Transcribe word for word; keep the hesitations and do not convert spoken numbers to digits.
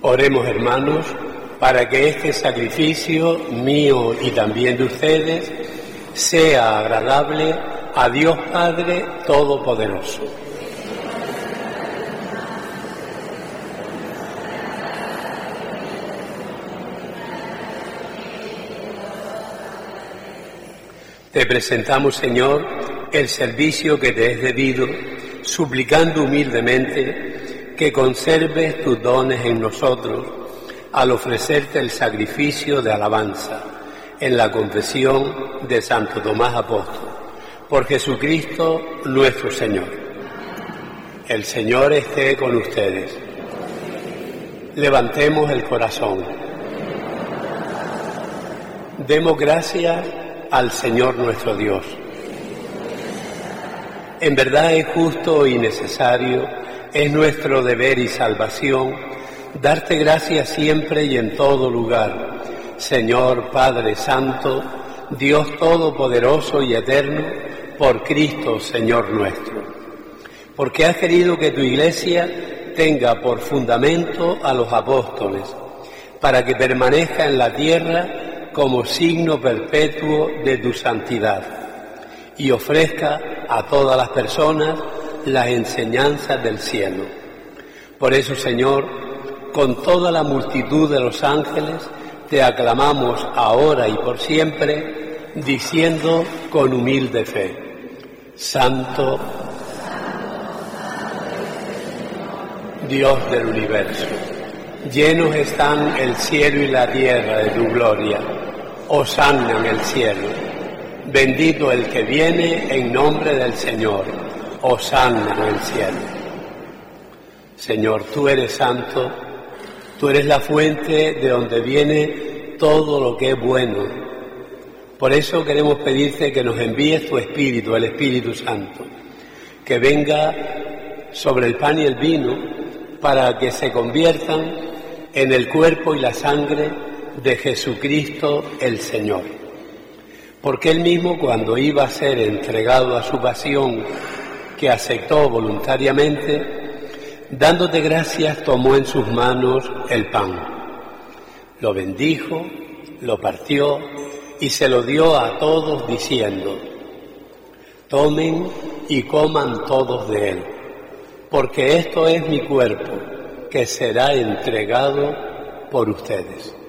Oremos, hermanos, para que este sacrificio mío y también de ustedes sea agradable a Dios Padre Todopoderoso. Te presentamos, Señor, el servicio que te es debido, suplicando humildemente que conserves tus dones en nosotros al ofrecerte el sacrificio de alabanza en la confesión de Santo Tomás Apóstol, por Jesucristo nuestro Señor. El Señor esté con ustedes. Levantemos el corazón. Demos gracias al Señor nuestro Dios. En verdad es justo y necesario, es nuestro deber y salvación, darte gracias siempre y en todo lugar, Señor Padre Santo, Dios Todopoderoso y Eterno, por Cristo, Señor nuestro. Porque has querido que tu Iglesia tenga por fundamento a los apóstoles, para que permanezca en la tierra como signo perpetuo de tu santidad, y ofrezca a todas las personas las enseñanzas del cielo. Por eso, Señor, con toda la multitud de los ángeles, te aclamamos ahora y por siempre, diciendo con humilde fe: Santo, Dios del universo, llenos están el cielo y la tierra de tu gloria. Hosanna en el cielo. Bendito el que viene en nombre del Señor. Hosanna en el cielo. Señor, tú eres santo, tú eres la fuente de donde viene todo lo que es bueno. Por eso queremos pedirte que nos envíes tu Espíritu, el Espíritu Santo, que venga sobre el pan y el vino para que se conviertan en el cuerpo y la sangre de Jesucristo el Señor. Porque Él mismo, cuando iba a ser entregado a su pasión, que aceptó voluntariamente, dándote gracias, tomó en sus manos el pan, lo bendijo, lo partió y se lo dio a todos diciendo: tomen y coman todos de él, porque esto es mi cuerpo, que será entregado por ustedes.